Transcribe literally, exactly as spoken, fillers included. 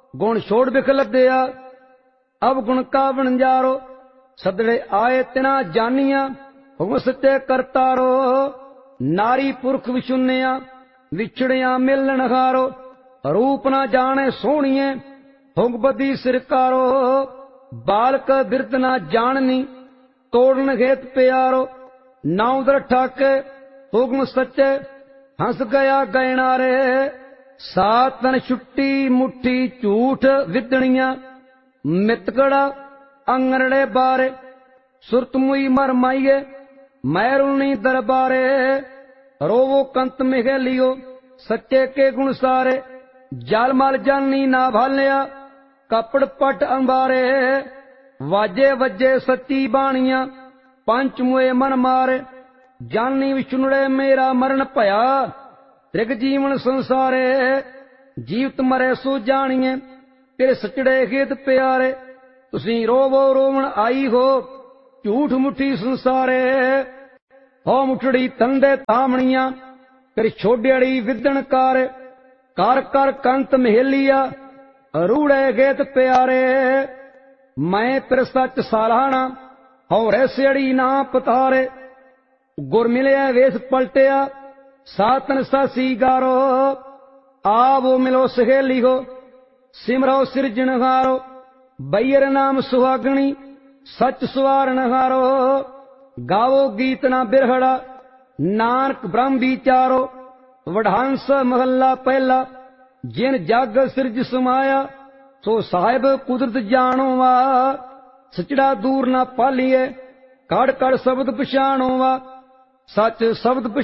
गुण छोड़ बिख लद्या, अब गुण का बनजारो। सदड़े आए तिना जानिया, हुक्म सच्चे करतारो। नारी पुरख विचुनिया, विछड़िया मिलन हारो। रूप ना जाने सोहणिए, हुग बदी सिरकारो। बालक बिरत ना जाननी, तोड़न घेत प्यारो। नाव दर ठाके हुक्म सच्चे, हंस गया गैणारे। सातन छुट्टी मुट्ठी झूठ विदणिया, मितकड़ा अंगरड़े बारे। सुरत मुई मर माइये, मैरुनी दरबारे। रोवो कंत मिघेलियो, सच्चे के गुण सारे। जाल माल जानी ना भालिया, कपड़ पट अंबारे। वाजे वजे सच्ची बाणिया, पंच मुए मन मारे। जानी विचुनड़े मेरा मरण भया, त्रिग जीवन संसारे। जीवत मरे सो जानिए, तेरे सचड़े खेत प्यारे। तुसी रोवो रोवण आई हो, झूठ मुठी संसारे। हो मुठड़ी तंदे तामणिया, तेरी छोड़ियाड़ी विदन कार। कर कर कंत महेलिया, रूड़े गेत प्यारे। मैं फिर सच सालाना, हो रहस्यड़ी ना पतारे। गुर मिलिया वेस पलटिया, सातन सासी गारो। आवो मिलो सहेली हो, सिमरो सिरजनहारो। बैर नाम सुहागणी, सच सुवारणहारो। गावो गीत ना बिरहड़ा, नानक ब्रह्म विचारो। वढ़ांस महला पहला, जिन जग सिरज समाया। सो साहिब कुदरत जानो वा, सचड़ा दूर ना पालिए। कड़ कड़ शब्द पछाणो वा, सच शब्द